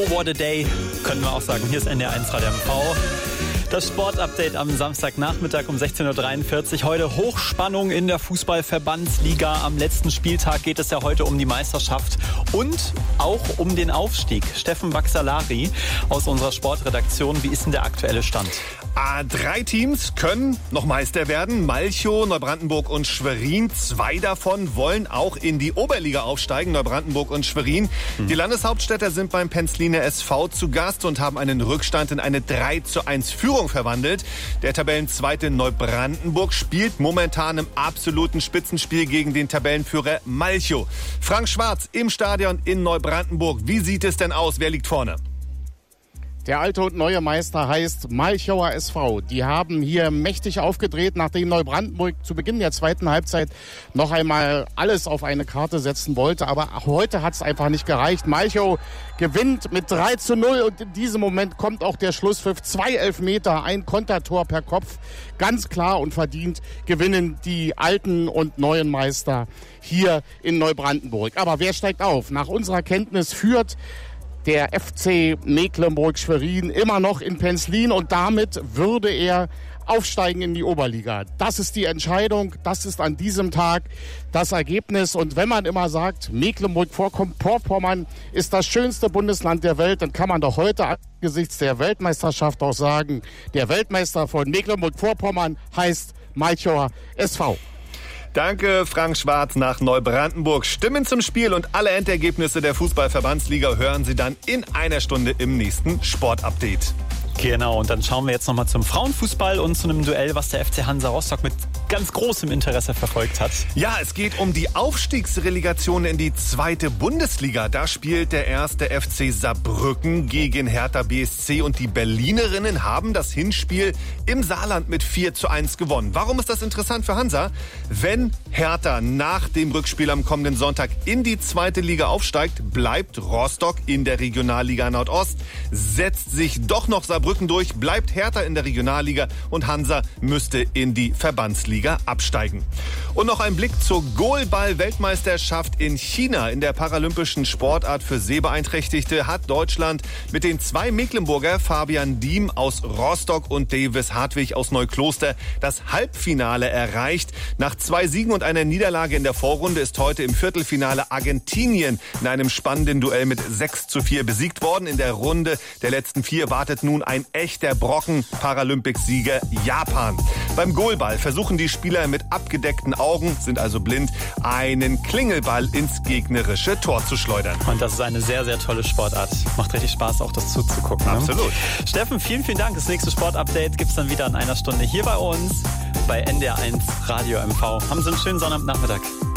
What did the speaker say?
What a day, können wir auch sagen. Hier ist NDR1 Radio MV. Das Sportupdate am Samstagnachmittag um 16.43 Uhr. Heute Hochspannung in der Fußballverbandsliga. Am letzten Spieltag geht es ja heute um die Meisterschaft und auch um den Aufstieg. Steffen Baxalari aus unserer Sportredaktion. Wie ist denn der aktuelle Stand? 3 Teams können noch Meister werden. Malchow, Neubrandenburg und Schwerin. 2 davon wollen auch in die Oberliga aufsteigen. Neubrandenburg und Schwerin. Die Landeshauptstädter sind beim Penzliner SV zu Gast und haben einen Rückstand in eine 3:1 Führung verwandelt. Der Tabellenzweite Neubrandenburg spielt momentan im absoluten Spitzenspiel gegen den Tabellenführer Malchow. Frank Schwarz im Stadion in Neubrandenburg. Wie sieht es denn aus? Wer liegt vorne? Der alte und neue Meister heißt Malchower SV. Die haben hier mächtig aufgedreht, nachdem Neubrandenburg zu Beginn der zweiten Halbzeit noch einmal alles auf eine Karte setzen wollte. Aber heute hat es einfach nicht gereicht. Malchow gewinnt mit 3:0 und in diesem Moment kommt auch der Schlusspfiff. 2 Elfmeter, ein Kontertor per Kopf. Ganz klar und verdient gewinnen die alten und neuen Meister hier in Neubrandenburg. Aber wer steigt auf? Nach unserer Kenntnis führt der FC Mecklenburg-Schwerin immer noch in Penzlin und damit würde er aufsteigen in die Oberliga. Das ist die Entscheidung, das ist an diesem Tag das Ergebnis. Und wenn man immer sagt, Mecklenburg-Vorpommern ist das schönste Bundesland der Welt, dann kann man doch heute angesichts der Weltmeisterschaft auch sagen, der Weltmeister von Mecklenburg-Vorpommern heißt Malchower SV. Danke, Frank Schwarz nach Neubrandenburg. Stimmen zum Spiel und alle Endergebnisse der Fußballverbandsliga hören Sie dann in einer Stunde im nächsten Sportupdate. Genau, und dann schauen wir jetzt nochmal zum Frauenfußball und zu einem Duell, was der FC Hansa Rostock mit ganz großem Interesse verfolgt hat. Ja, es geht um die Aufstiegsrelegation in die 2. Bundesliga. Da spielt der erste FC Saarbrücken gegen Hertha BSC und die Berlinerinnen haben das Hinspiel im Saarland mit 4:1 gewonnen. Warum ist das interessant für Hansa? Wenn Hertha nach dem Rückspiel am kommenden Sonntag in die 2. Liga aufsteigt, bleibt Rostock in der Regionalliga Nordost. Setzt sich doch noch Saarbrücken durch, bleibt Hertha in der Regionalliga und Hansa müsste in die Verbandsliga absteigen. Und noch ein Blick zur Goalball-Weltmeisterschaft in China. In der paralympischen Sportart für Sehbeeinträchtigte hat Deutschland mit den 2 Mecklenburger, Fabian Diem aus Rostock und Davis Hartwig aus Neukloster, das Halbfinale erreicht. Nach 2 Siegen und einer Niederlage in der Vorrunde ist heute im Viertelfinale Argentinien in einem spannenden Duell mit 6:4 besiegt worden. In der Runde der letzten 4 wartet nun ein echter Brocken, Paralympicsieger Japan. Beim Goalball versuchen die Spieler mit abgedeckten Augen, sind also blind, einen Klingelball ins gegnerische Tor zu schleudern. Und das ist eine sehr, sehr tolle Sportart. Macht richtig Spaß, auch das zuzugucken. Ne? Absolut. Steffen, vielen, vielen Dank. Das nächste Sportupdate gibt's dann wieder in einer Stunde hier bei uns bei NDR1 Radio MV. Haben Sie einen schönen Sonnabendnachmittag.